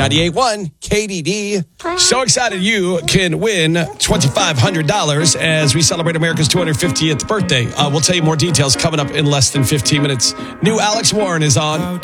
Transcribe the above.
98.1 KDD. So excited you can win $2,500 as we celebrate America's 250th birthday. We'll tell you more details coming up in less than 15 minutes. New Alex Warren is on.